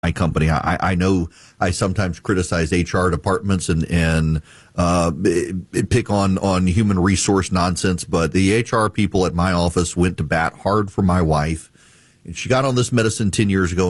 my company. I know I sometimes criticize HR departments and pick on human resource nonsense, but the HR people at my office went to bat hard for my wife. And she got on this medicine 10 years ago.